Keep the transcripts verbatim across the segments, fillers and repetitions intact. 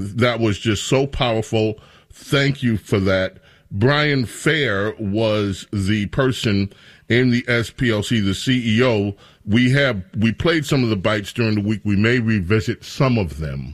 That was just so powerful. Thank you for that. Brian Fair was the person in the S P L C, the C E O. We have we played some of the bites during the week. We may revisit some of them.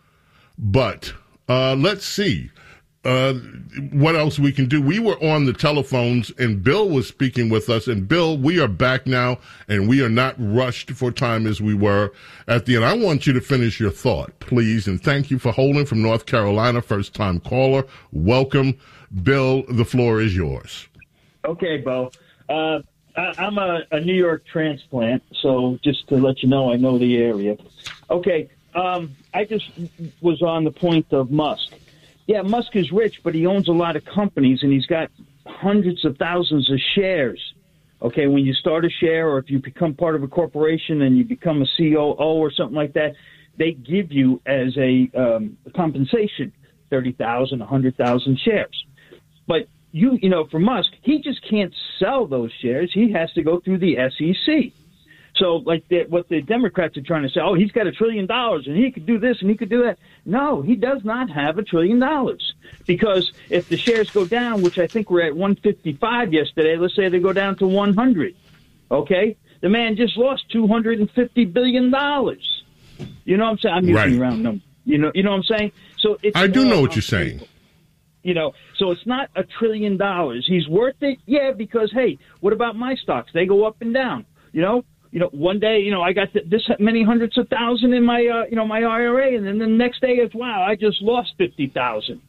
But uh, let's see uh, what else we can do. We were on the telephones, and Bill was speaking with us. And, Bill, we are back now, and we are not rushed for time as we were at the end. I want you to finish your thought, please, and thank you for holding from North Carolina, first-time caller. Welcome. Bill, the floor is yours. Okay, Bo. Uh, I, I'm a, a New York transplant, so just to let you know, I know the area. Okay. Um, I just was on the point of Musk. Yeah, Musk is rich, but he owns a lot of companies, and he's got hundreds of thousands of shares. Okay, when you start a share or if you become part of a corporation and you become a C O O or something like that, they give you as a um, compensation thirty thousand, one hundred thousand shares. But, you you know, for Musk, he just can't sell those shares. He has to go through the S E C. So, like the, what the Democrats are trying to say, oh, he's got a trillion dollars and he could do this and he could do that. No, he does not have a trillion dollars. Because if the shares go down, which I think we're at one fifty-five yesterday, let's say they go down to one hundred, okay? The man just lost two hundred fifty billion dollars. You know what I'm saying? I'm using right. round numbers. You know, you know what I'm saying? So it's I do know what you're saying. People. You know, so it's not a trillion dollars. He's worth it, yeah, because, hey, what about my stocks? They go up and down, you know? You know, one day, you know, I got this many hundreds of thousand in my, uh, you know, my I R A, and then the next day it's, wow, I just lost fifty thousand,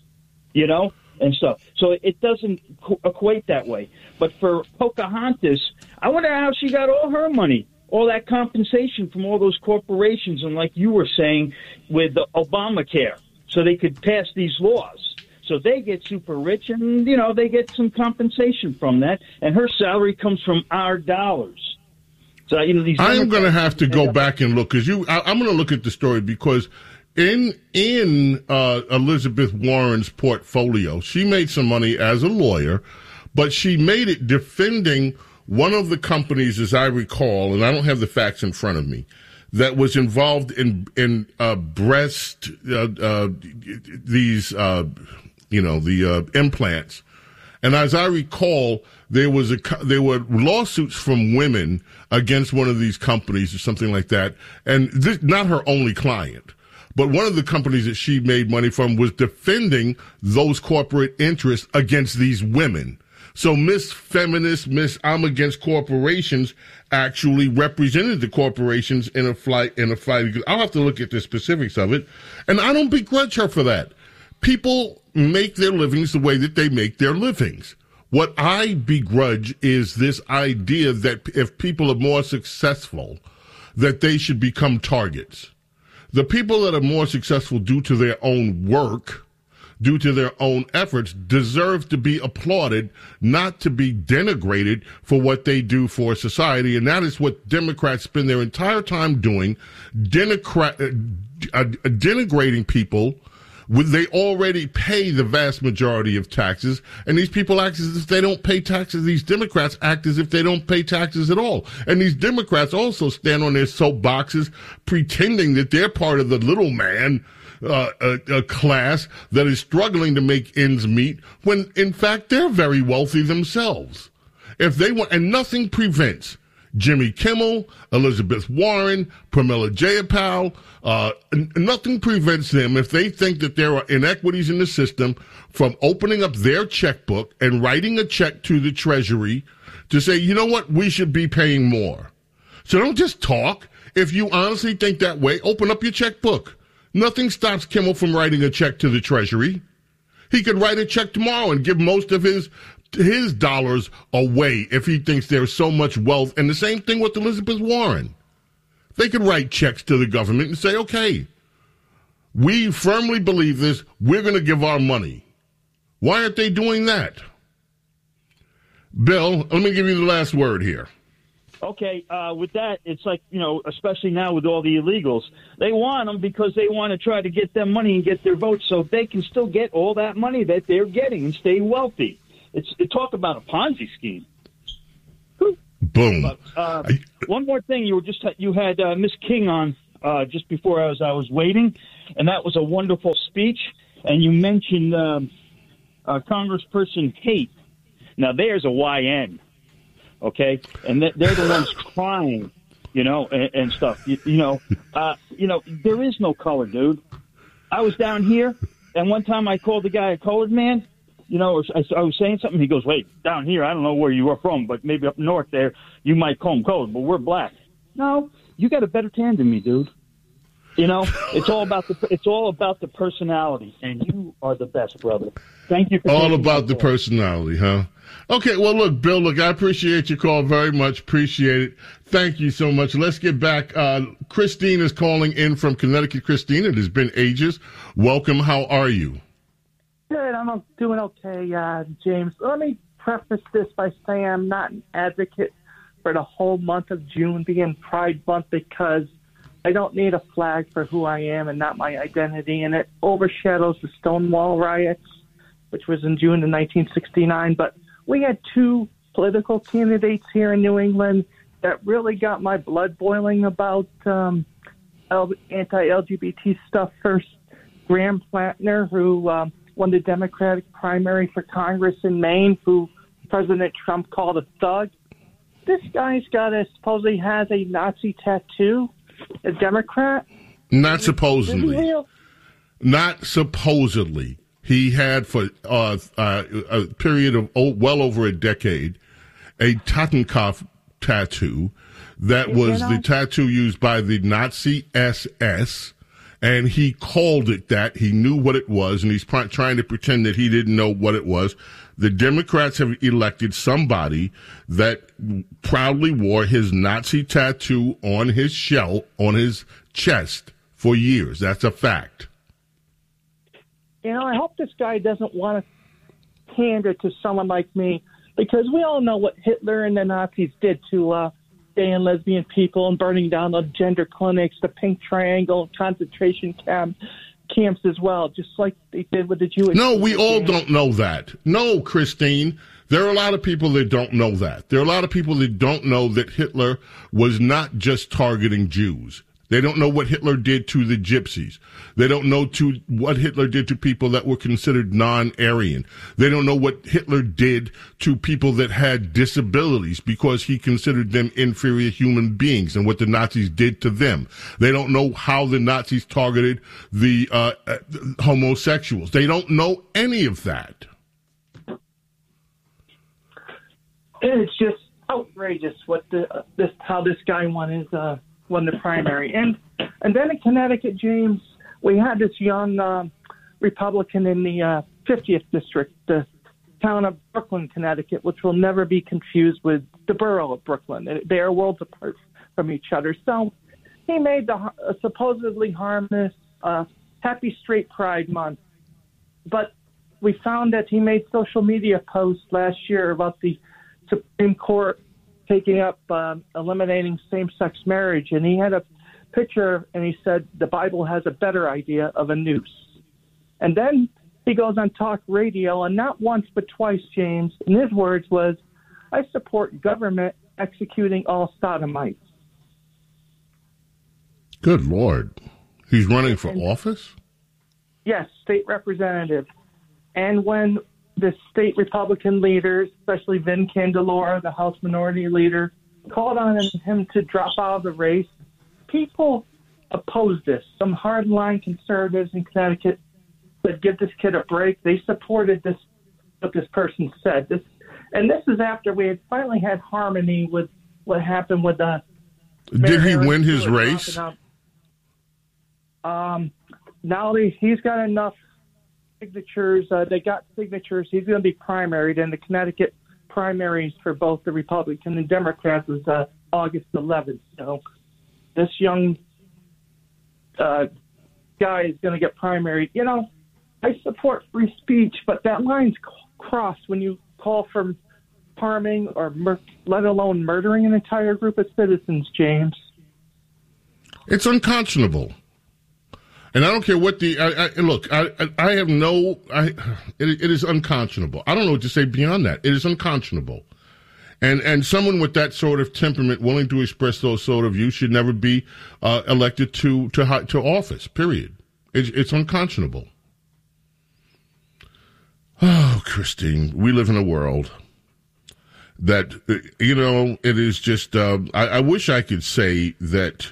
you know, and stuff. So it doesn't qu- equate that way. But for Pocahontas, I wonder how she got all her money, all that compensation from all those corporations, and like you were saying, with the Obamacare, so they could pass these laws. So they get super rich, and, you know, they get some compensation from that, and her salary comes from our dollars. So, you know, these I'm going to have to go back and look because you. I, I'm going to look at the story because in in uh, Elizabeth Warren's portfolio, she made some money as a lawyer, but she made it defending one of the companies, as I recall, and I don't have the facts in front of me, that was involved in in uh, breast uh, uh, these uh, you know the uh, implants. And as I recall, there was a there were lawsuits from women against one of these companies or something like that. And this, not her only client, but one of the companies that she made money from was defending those corporate interests against these women. So Miss Feminist, Miss I'm Against Corporations actually represented the corporations in a flight in a fight. I'll have to look at the specifics of it, and I don't begrudge her for that. People make their livings the way that they make their livings. What I begrudge is this idea that if people are more successful, that they should become targets. The people that are more successful due to their own work, due to their own efforts, deserve to be applauded, not to be denigrated for what they do for society. And that is what Democrats spend their entire time doing, denigrat- uh, uh, denigrating people. They already pay the vast majority of taxes, and these people act as if they don't pay taxes. These Democrats act as if they don't pay taxes at all. And these Democrats also stand on their soapboxes pretending that they're part of the little man uh, a, a class that is struggling to make ends meet, when, in fact, they're very wealthy themselves. If they want, and nothing prevents Jimmy Kimmel, Elizabeth Warren, Pramila Jayapal, uh, n- nothing prevents them, if they think that there are inequities in the system, from opening up their checkbook and writing a check to the Treasury to say, you know what, we should be paying more. So don't just talk. If you honestly think that way, open up your checkbook. Nothing stops Kimmel from writing a check to the Treasury. He could write a check tomorrow and give most of his his dollars away if he thinks there's so much wealth. And the same thing with Elizabeth Warren. They could write checks to the government and say, okay, we firmly believe this. We're going to give our money. Why aren't they doing that? Bill, let me give you the last word here. Okay, uh, with that, it's like, you know, especially now with all the illegals, they want them because they want to try to get them money and get their votes so they can still get all that money that they're getting and stay wealthy. It's it, talk about a Ponzi scheme. Boom. But, uh, one more thing, you were just you had uh, Miss King on uh, just before I was I was waiting. and that was a wonderful speech. And you mentioned um, uh, Congressperson Haight. Now, there's a Y N, okay? And they're the ones crying, you know, and, and stuff. You, you know, uh, you know, there is no color, dude. I was down here, and one time I called the guy a colored man, you know, or I, I was saying something. He goes, wait, down here, I don't know where you are from, but maybe up north there, you might call them colored, but we're black. No, you got a better tan than me, dude. You know, it's all about the it's all about the personality, and you are the best, brother. Thank you for all about the call. Personality, huh? Okay, well, look, Bill, look, I appreciate your call very much. Appreciate it. Thank you so much. Let's get back. Uh, Christine is calling in from Connecticut. Christine, it has been ages. Welcome. How are you? Good. I'm doing okay, uh, James. Let me preface this by saying I'm not an advocate for the whole month of June being Pride Month because I don't need a flag for who I am and not my identity, and it overshadows the Stonewall riots, which was in June of nineteen sixty-nine. But we had two political candidates here in New England that really got my blood boiling about um, anti-L G B T stuff. First, Graham Plantner, who um, won the Democratic primary for Congress in Maine, who President Trump called a thug. This guy's got a, supposedly has a Nazi tattoo. A Democrat? Not supposedly. Not supposedly. He had for uh, uh, a period of oh, well over a decade a Totenkopf tattoo that was the tattoo used by the Nazi S S, and he called it that. He knew what it was, and he's pr- trying to pretend that he didn't know what it was. The Democrats have elected somebody that proudly wore his Nazi tattoo on his shell, on his chest for years. That's a fact. You know, I hope this guy doesn't want to pander to someone like me, because we all know what Hitler and the Nazis did to uh, gay and lesbian people and burning down the gender clinics, the Pink Triangle, concentration camp. camps as well, just like they did with the Jewish. No, we all don't know that. No, Christine, there are a lot of people that don't know that. There are a lot of people that don't know that Hitler was not just targeting Jews. They don't know what Hitler did to the gypsies. They don't know to what Hitler did to people that were considered non-Aryan. They don't know what Hitler did to people that had disabilities because he considered them inferior human beings and what the Nazis did to them. They don't know how the Nazis targeted the uh, uh, homosexuals. They don't know any of that. It's just outrageous what the uh, this how this guy won his uh, won the primary, and and then in Connecticut, James, we had this young uh, Republican in the uh, fiftieth district, the town of Brooklyn, Connecticut, which will never be confused with the borough of Brooklyn. They are worlds apart from each other. So he made the uh, supposedly harmless uh, Happy Straight Pride Month, but we found that he made social media posts last year about the Supreme Court taking up um, eliminating same-sex marriage, and he had a picture, and he said the Bible has a better idea of a noose. And then he goes on talk radio, and not once but twice, James, and his words was, I support government executing all sodomites. Good Lord. He's running for and, office? Yes, state representative. And when the state Republican leaders, especially Vin Candelora, the House Minority Leader, called on him to drop out of the race, people opposed this. Some hardline conservatives in Connecticut said, give this kid a break. They supported this, what this person said. This, and this is after we had finally had harmony with what happened with the... Did he win his race? Um, now they, he's got enough signatures. Uh, they got signatures. He's going to be primaried, and the Connecticut primaries for both the Republican and Democrats is uh, August eleventh. So this young uh, guy is going to get primaried. You know, I support free speech, but that line's crossed when you call for harming or mur- let alone murdering an entire group of citizens, James. It's unconscionable. And I don't care what the I, I, look. I I have no. I it, it is unconscionable. I don't know what to say beyond that. It is unconscionable, and and someone with that sort of temperament, willing to express those sort of views, should never be uh, elected to to to office. Period. It's, it's unconscionable. Oh, Christine, we live in a world that, you know, it is just, uh, I, I wish I could say that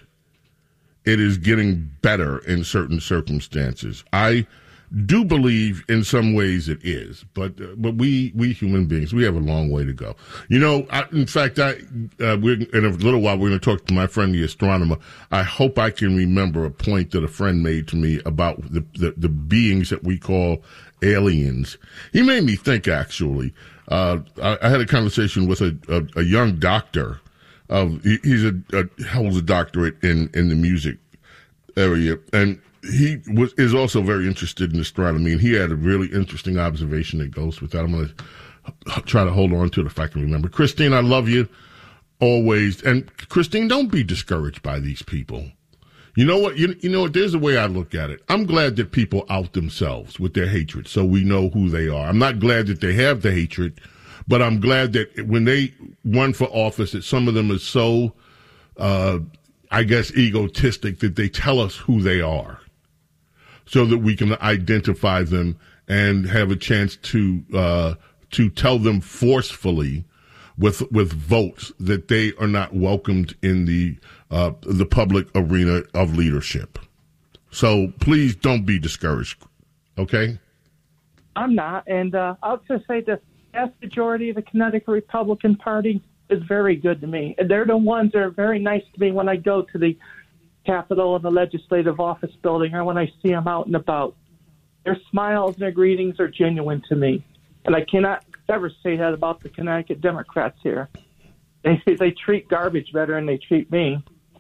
it is getting better in certain circumstances. I do believe in some ways it is, but uh, but we we human beings, we have a long way to go. You know, I, in fact, I uh, we're, in a little while we're going to talk to my friend the astronomer. I hope I can remember a point that a friend made to me about the the, the beings that we call aliens. He made me think, actually. Uh, I, I had a conversation with a, a, a young doctor. Of he, he's a, a holds a doctorate in, in the music area, and he was is also very interested in astronomy. And he had a really interesting observation that goes with that. I'm going to try to hold on to it if I can remember. Christine, I love you always, and Christine, don't be discouraged by these people. You know what? You, you know what? There's a way I look at it. I'm glad that people out themselves with their hatred so we know who they are. I'm not glad that they have the hatred, but I'm glad that when they run for office that some of them are so, uh, I guess, egotistic that they tell us who they are so that we can identify them and have a chance to uh, to tell them forcefully with with votes that they are not welcomed in the uh, the public arena of leadership. So please don't be discouraged, okay? I'm not, and uh, I'll just say the vast majority of the Connecticut Republican Party is very good to me. And they're the ones that are very nice to me when I go to the Capitol and the Legislative Office building or when I see them out and about. Their smiles and their greetings are genuine to me. And I cannot ever say that about the Connecticut Democrats here. They they treat garbage better than they treat me.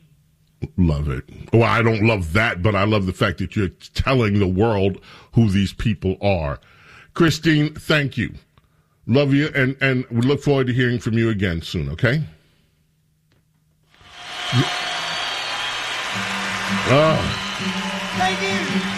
Love it. Well, I don't love that, but I love the fact that you're telling the world who these people are. Christine, thank you. Love you, and, and we look forward to hearing from you again soon, okay? Oh. Thank you.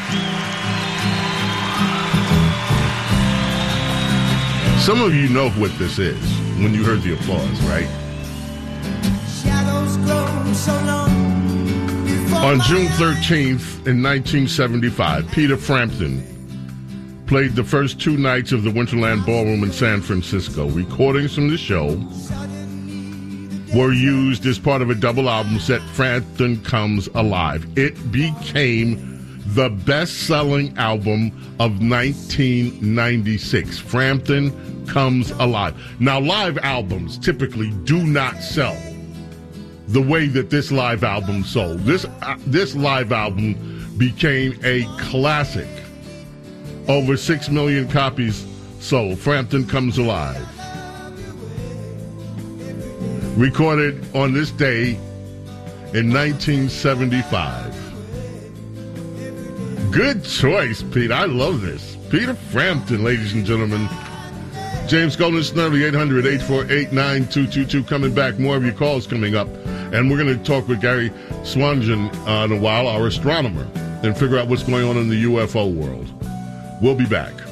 Some of you know what this is when you heard the applause, right? Shadows grow so long. On June thirteenth in nineteen seventy-five, Peter Frampton played the first two nights of the Winterland Ballroom in San Francisco. Recordings from the show were used as part of a double album set, Frampton Comes Alive. It became the best-selling album of nineteen ninety-six. Frampton Comes Alive. Now, live albums typically do not sell the way that this live album sold. This uh, this live album became a classic. Over six million copies sold. Frampton Comes Alive. Recorded on this day in nineteen seventy-five. Good choice, Pete. I love this. Peter Frampton, ladies and gentlemen. James Golden Snurley, eight hundred, eight four eight, nine two two two. Coming back. More of your calls coming up. And we're going to talk with Gary Swangen uh, in a while, our astronomer, and figure out what's going on in the U F O world. We'll be back.